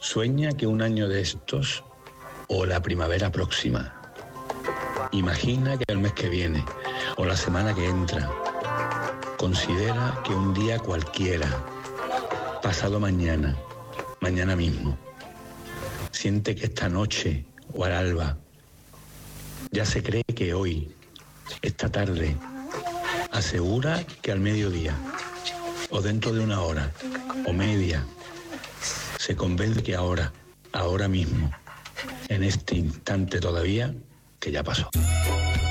Sueña que un año de estos o la primavera próxima. Imagina que el mes que viene o la semana que entra. Considera que un día cualquiera, pasado mañana, mañana mismo. Siente que esta noche o al alba ya se cree que hoy, esta tarde, asegura que al mediodía o dentro de una hora o media se convence que ahora mismo, en este instante todavía, que ya pasó.